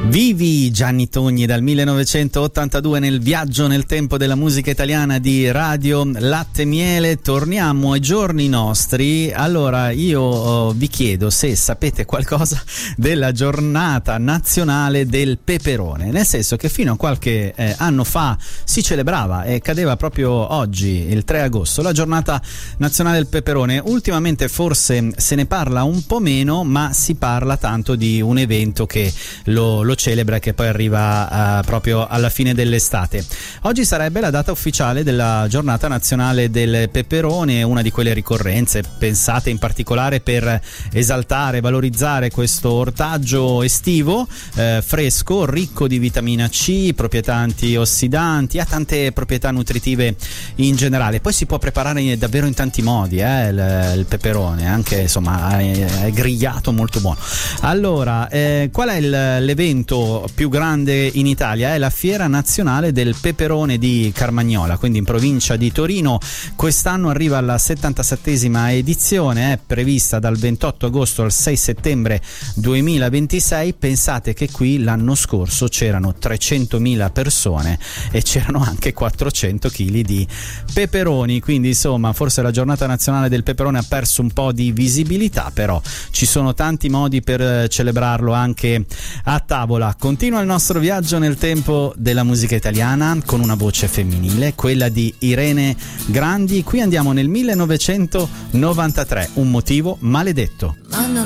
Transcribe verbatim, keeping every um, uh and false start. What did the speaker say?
Vivi Gianni Togni dal millenovecentottantadue nel viaggio nel tempo della musica italiana di Radio Latte e Miele. Torniamo ai giorni nostri. Allora io oh, vi chiedo se sapete qualcosa della giornata nazionale del peperone, nel senso che fino a qualche eh, anno fa si celebrava e cadeva proprio oggi, il tre agosto, la giornata nazionale del peperone. Ultimamente forse se ne parla un po' meno, ma si parla tanto di un evento che lo, lo celebra, che poi arriva uh, proprio alla fine dell'estate. Oggi sarebbe la data ufficiale della giornata nazionale del peperone, una di quelle ricorrenze pensate in particolare per esaltare, valorizzare questo ortaggio estivo, eh, fresco, ricco di vitamina C, proprietà antiossidanti, ha tante proprietà nutritive in generale. Poi si può preparare davvero in tanti modi eh, il, il peperone, anche insomma è, è grigliato, molto buono. Allora, eh, qual è il, l'evento più grande in Italia? È la Fiera Nazionale del Peperone di Carmagnola, quindi in provincia di Torino. Quest'anno arriva alla settantasettesima edizione, è prevista dal ventotto agosto al sei settembre duemilaventisei. Pensate che qui l'anno scorso c'erano trecentomila persone e c'erano anche quattrocento chili di peperoni, quindi insomma forse la giornata nazionale del peperone ha perso un po' di visibilità, però ci sono tanti modi per celebrarlo anche a tavola. Continua il nostro viaggio nel tempo della musica italiana con una voce femminile, quella di Irene Grandi. Qui andiamo nel millenovecentonovantatré, Un motivo maledetto. Ma non